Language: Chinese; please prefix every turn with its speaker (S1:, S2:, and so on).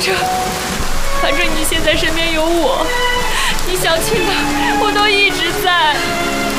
S1: 反正你现在身边有我，你想去哪儿我都一直在。